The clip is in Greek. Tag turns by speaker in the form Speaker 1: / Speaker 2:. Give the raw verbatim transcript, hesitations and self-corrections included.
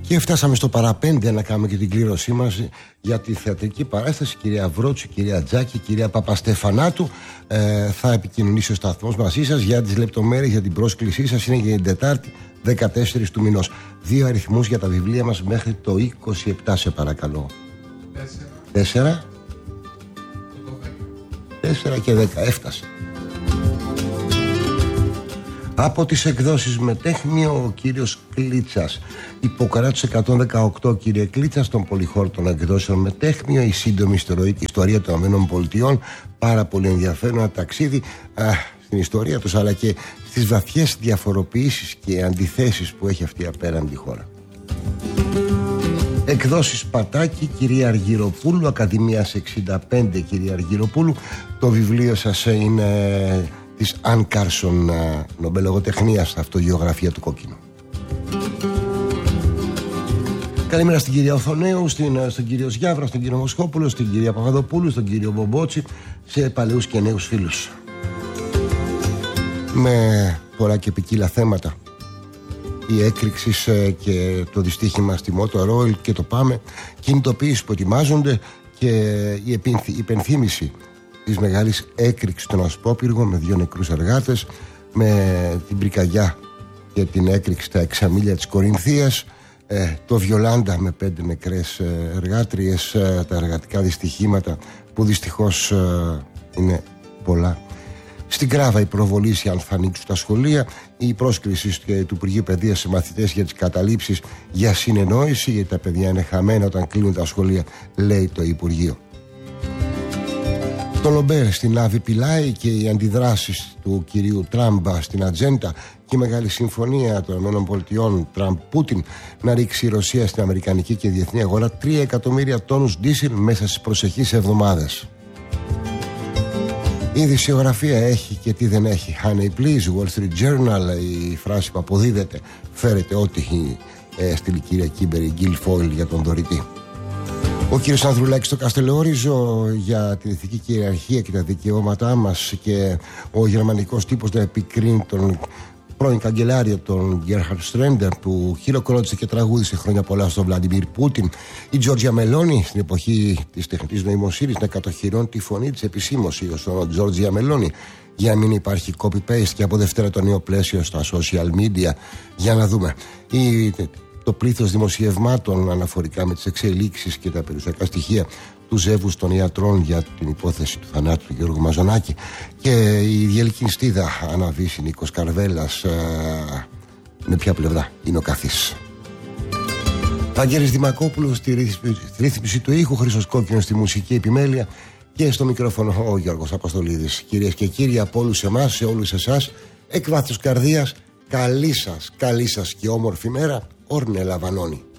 Speaker 1: Και φτάσαμε στο παραπέντε να κάνουμε και την κλήρωσή μας για τη θεατρική παράσταση. Κυρία Βρότσου, κυρία Τζάκη, κυρία Παπαστεφανάτου. ε, Θα επικοινωνήσει ο σταθμός μαζί σας για τις λεπτομέρειες, για την πρόσκλησή σας. Είναι για την Τετάρτη δεκατέσσερις του μηνός. Δύο αριθμούς για τα βιβλία μας μέχρι το είκοσι επτά, σε παρακαλώ. Τέσσερα. Τέσσερα και δέκα. Έφτασε. Από τις εκδόσεις Μετέχμιο, ο κύριος Κλίτσας. Υποκράτους εκατόν δεκαοκτώ, κύριε Κλίτσα, στον πολυχώρο των εκδόσεων Μετέχμιο. Η σύντομη ιστορική ιστορία των ΗΠΑ. Πάρα πολύ ενδιαφέρον, ένα ταξίδι α, στην ιστορία τους, αλλά και στις βαθιές διαφοροποιήσεις και αντιθέσεις που έχει αυτή η απέραντη χώρα. Εκδόσεις Πατάκη, κυρία Αργυροπούλου, Ακαδημίας εξήντα πέντε, κυρία Αργυροπούλου. Το βιβλίο σας είναι της Αν Κάρσον, νομπελογοτεχνίας, αυτογεωγραφία του κόκκινου. Καλημέρα στην κυρία Οθονέου, στην, στον κύριο Σιάβρα, στον κύριο Μοσχόπουλο, στην κυρία Παπαδοπούλου, στον κύριο Μπομπότσι, σε παλαιούς και νέους φίλους. Με πολλά και ποικίλα θέματα. Η έκρηξη και το δυστύχημα στη Motor Oil και το πάμε, κινητοποιήσεις που ετοιμάζονται και η υπενθύμηση της μεγάλης έκρηξης των Ασπόπυργων με δύο νεκρούς εργάτες, με την πυρκαγιά και την έκρηξη στα εξαμίλια της Κορινθίας, ε, το Βιολάντα με πέντε νεκρές εργάτριες, ε, τα εργατικά δυστυχήματα που δυστυχώς ε, είναι πολλά. Στην Κράβα η προβολήση αν θα ανοίξουν τα σχολεία, η πρόσκληση του Υπουργείου Παιδείας σε μαθητές για τις καταλήψεις για συνεννόηση, γιατί τα παιδιά είναι χαμένα όταν κλείνουν τα σχολεία, λέει το Υπουργείο. Το Λομπέρ στην Άβη Πιλάη και οι αντιδράσεις του κυρίου Τραμπ στην ατζέντα και η μεγάλη συμφωνία των ΗΠΑ Τραμπ-Πούτιν να ρίξει η Ρωσία στην αμερικανική και διεθνή αγορά τρία εκατομμύρια τόνους ντίζελ μέσα στις προσεχείς εβδομάδες. Η ειδησιογραφία έχει και τι δεν έχει. Honey please, Wall Street Journal, η φράση που αποδίδεται, φέρετε ό,τι ε, στείλει η κυρία Κίμπερ, η Γκίλ Φόιλ για τον δωρητή. Ο κύριος Ανδρουλάκης στο Καστελόριζο για την ηθική κυριαρχία και τα δικαιώματά μας, και ο γερμανικός τύπος να επικρίνει τον πρώην καγκελάριο, τον Γκέρχαρτ Στρέντερ, που χειροκρότησε και τραγούδισε χρόνια πολλά στον Βλαντιμίρ Πούτιν. Η Τζόρτζια Μελόνι στην εποχή της τεχνητής νοημοσύνης να κατοχυρώνει τη φωνή της επισήμως, ο Τζόρτζια Μελόνι, για να μην υπάρχει copy-paste, και από Δευτέρα το νέο πλαίσιο στα social media. Για να δούμε. Η, το πλήθος δημοσιευμάτων αναφορικά με τις εξελίξεις και τα περιουσιακά στοιχεία του ζεύγους των ιατρών για την υπόθεση του θανάτου του Γιώργου Μαζονάκη, και η διελκυνστίδα αναβήσει Νίκος Καρβέλας. Α, με ποια πλευρά είναι ο καθής. Βαγγέλης Δημακόπουλος στη ρύθμιση, στη ρύθμιση του ήχου, Χρήστος Κόκκινος στη μουσική επιμέλεια, και στο μικρόφωνο ο Γιώργος Αποστολίδης. Κυρίες και κύριοι, από όλους εμάς, σε όλους εσάς, εκ βάθους καρδίας, καλή σας, καλή σας και όμορφη μέρα. Όρνε Λαβανώνη.